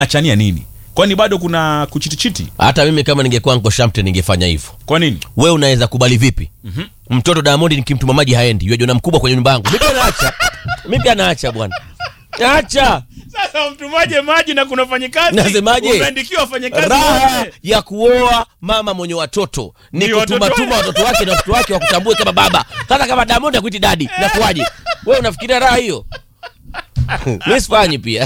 achania nini? Kwani bado kuna kuchitichiti? Hata mimi kama ningekuwa Uncle Shamte ningefanya hivyo. Kwa nini? Wewe unaweza kubali vipi? Mtoto Diamond nikimtuma maji haendi. Yeye jona mkubwa kwenye nyumba yangu. Mimi pia naacha bwana. Naacha. Sasa mtumaje maji na kuna fanyikazi? Nasemaje? Umeandikiwa fanyikazi. Raha ya kuoa mama mwenye watoto ni kutuma watoto wake na watoto wake wakutambue kama baba. Sasa kama Diamond akuiti daddy, inakuaje? Wewe unafikiria raha hiyo? Mimi sifanyi pia.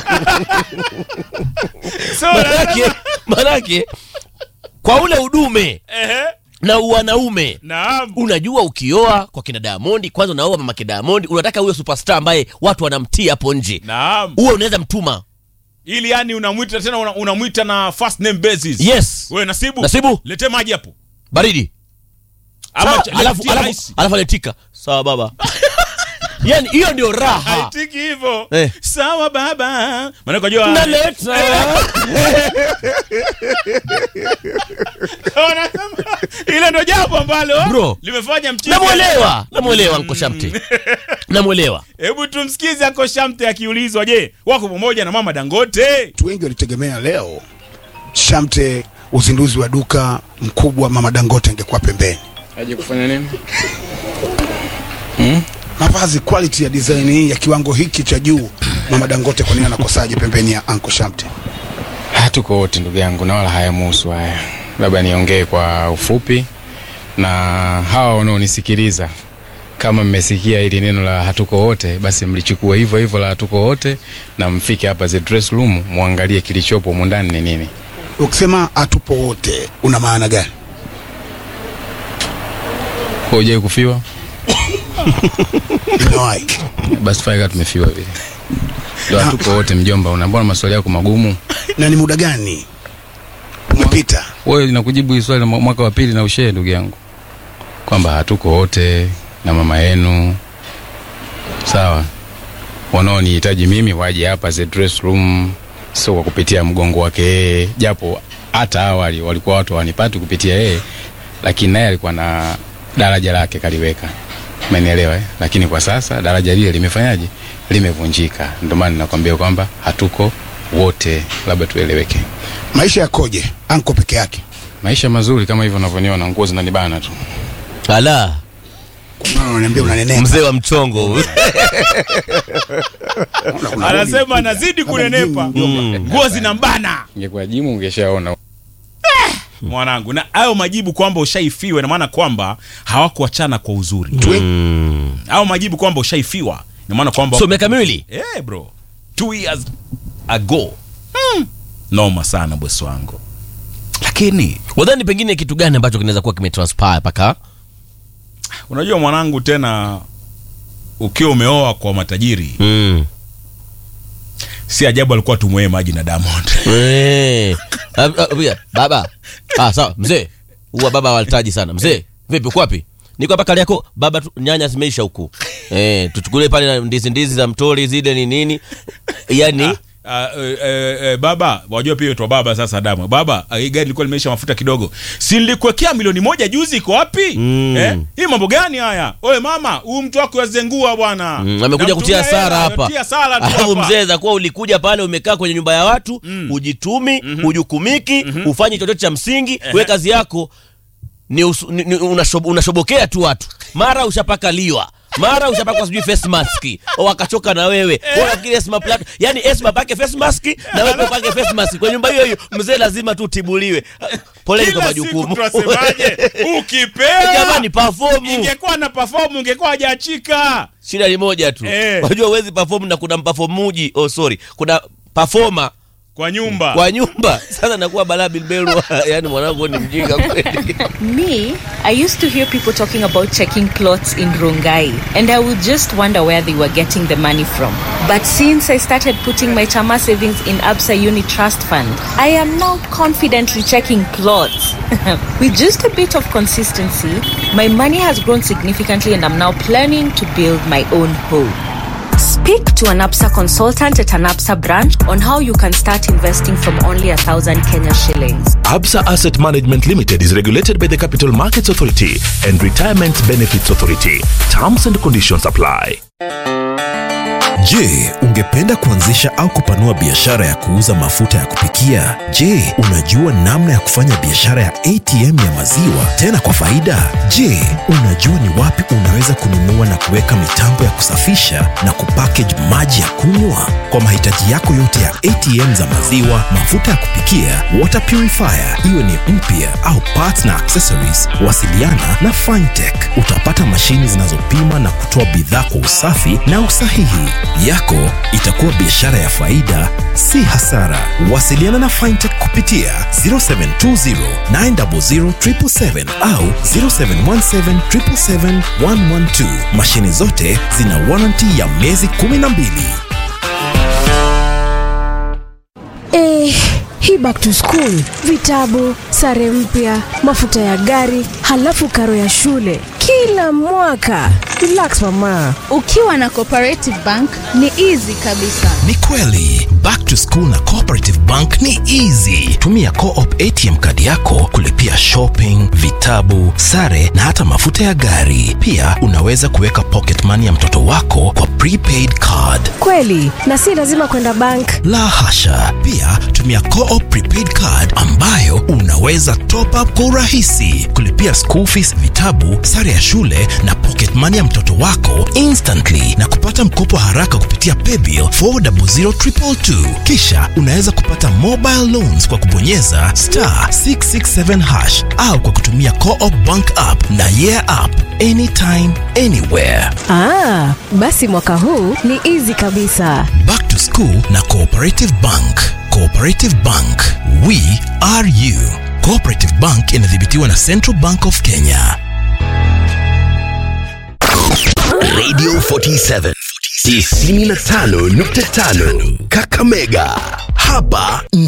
So manake kwa ule udume na wanaume. Naam. Unajua ukioa kwa kina Diamond, kwanza unaoa mama kina Diamond, unataka uwe superstar ambaye watu wanamtia hapo nje. Naam. Uwe unaweza mtuma. Ili yani unamuita tena unamuita na first name basis. Yes. Wewe Nasibu. Nasibu. Lete maji hapo. Baridi. Ama alafu aletika. Sawa baba. Yani hiyo ndio raha. Haitiki hivyo. Sawa baba. Maana unajua naleta. Ile ndio jambo ambalo limefanya mchezo. Namuelewa Uncle Shamte. Namuelewa. Hebu tumsikize Uncle Shamte akiulizwa, je, wako pamoja na mama Dangote? Watu wengi walitegemea leo Shamte uzinduzi wa duka mkubwa mama Dangote angekuwa pembeni. Aje kufanya nini? Mavazi quality ya design hii ya kiwango hiki cha juu, mama Dangote kwa nini anakosaje pembeni ya Uncle Shamte? Hatuko wote ndugu yangu na wala hayamuhusu haya. Labda niongee kwa ufupi na hawa wanaonisikiliza. Kama mmesikia hili neno la hatuko wote, basi mlichukua hivyo hivyo la hatuko wote na mfike hapa the dress room muangalie kilichopo huko ndani ni nini. Ukisema hatupo wote una maana gani? Hoje kufiwa? Nimewahi. Basi faika tumefiwa vile. Ndio hatuko wote mjomba, unaambia maswali yako magumu. Na ni muda gani umepita? Wewe ninakujibu hili swali mwaka wa pili na ushe ndugu yangu. Kwamba hatuko wote na mama yenu. Sawa. Wanaonihitaji mimi waje hapa the dress room, sio kwa kupitia mgongo wake, japo hata awali walikuwa watu wanipati kupitia yeye, lakini naye alikuwa na daraja lake kaliweka. Umenielewa Lakini kwa sasa daraja lile limefanyaje? Limevunjika. Ndio maana nakwambia kwamba hatuko wote, labda tueleweke. Maisha yakoje Anko peke yake? Maisha mazuri kama hivyo unavyoniona, nguo zinanibana tu. Ala. Unaniambia unanenepa. Mzee wa mchongo. Anasema anazidi kunenepa. Nguo zinambana. Ingekuwa jimu ungeshaona. Mwanangu, na hayo majibu kwamba ushaifiwa ina maana kwamba hawakuachana kwa uzuri. Hayo majibu kwamba ushaifiwa ina maana kwamba so miaka miwili. Bro. 2 years ago. Noma sana boss wangu. Lakini wadhani pengine kitu gani ambacho kinaweza kuwa kimetranspire paka? Unajua mwanangu, tena ukiwa umeoa kwa matajiri, si ajabu alikuwa tumwee maji na Diamond. Baba. Sawa mzee. Huwa baba walitaji sana. Mzee, vipi uko wapi? Niko hapa kali yako. Baba nyanya zimeisha huku. Tuchukue pale ndizi za mtoli zile ni nini? Yaani baba, wajua pia tu baba sasa Diamond. Baba, gari lilikuwa limeisha mafuta kidogo. Si nilikuwekea milioni 1 juzi, iko wapi? Hii mambo gani haya? Oe mama, huyu mtu wako yazengua bwana. Amekuja kutia hasara hapa. Kutia hasara tu hapa. Mzee za kuwa ulikuja pale umekaa kwenye nyumba ya watu, ujitumi, hujukumiki, ufanye chochote cha msingi, wewe kazi yako ni unashobokea tu watu. Mara ushapaka liwa. Mara ushapaka sijui face mask. Wakachoka na wewe. Unafikiri Esma Plat, yani Esma pake face mask na wewe pake face mask. Kwa nyumba hiyo mzee lazima tu tibuliwe. Poleni kwa majukumu. Tunasemaje? Ukipewa jamani perform. Ingekuwa na perform ungekuwa hajaachika. Shida ni moja tu. Unajua huwezi perform na kuna performuji. Kuna performer kwa nyumba. Sasa nakuwa balaa bilbelu. Yani mwanangu ni mjinga kweli. Me, I used to hear people talking about checking plots in Rongai, and I would just wonder where they were getting the money from. But since I started putting my Chama savings in Absa Uni Trust Fund, I am now confidently checking plots. With just a bit of consistency, my money has grown significantly, and I'm now planning to build my own home. Speak to an Absa consultant at an Absa branch on how you can start investing from only 1,000 Kenya shillings. Absa Asset Management Limited is regulated by the Capital Markets Authority and Retirement Benefits Authority. Terms and conditions apply. Je, ungependa kuanzisha au kupanua biashara ya kuuza mafuta ya kupikia? Je, unajua namna ya kufanya biashara ya ATM ya maziwa tena kwa faida? Je, unajua ni wapi unaweza kununua na kuweka mitambo ya kusafisha na kupackage maji ya kunywa? Kwa mahitaji yako yote ya ATM za maziwa, mafuta ya kupikia, water purifier, iwe ni mpya au parts na accessories, wasiliana na Fintech. Utapata mashini zinazopima na kutoa bidhaa kwa usafi na usahihi. Yako itakuwa biashara ya faida, si hasara. Wasiliana na Fintech kupitia 0720 900 777 au 0717 777 112. Mashini zote zina warranty ya miezi 12. Hii back to school, vitabu, sare mpya, mafuta ya gari, halafu karo ya shule kila mwaka. Relax mama. Ukiwa na Cooperative Bank ni easy kabisa. Ni kweli, back to school na Cooperative Bank ni easy. Tumia Co-op ATM kadi yako kulipia shopping, vitabu, sare na hata mafuta ya gari. Pia unaweza kuweka pocket money ya mtoto wako kwa prepaid card. Kweli, na si lazima kwenda bank. La hasha. Pia tumia Co-op prepaid card ambayo unaweza top up kwa urahisi, kulipia school fees, vitabu, sare ya shule na pocket money ya mtoto wako instantly na kupata mkopo haraka kupitia paybill 400222. Kisha unaweza kupata mobile loans kwa kubonyeza *667# au kwa kutumia Co-op bank app na yeah app anytime anywhere. Basi mwaka huu ni easy kabisa. Back to school na Cooperative Bank. Cooperative Bank, we are you. Cooperative Bank inadhibitiwa na Central Bank of Kenya. Radio 47 95.5 Kakamega. Hapa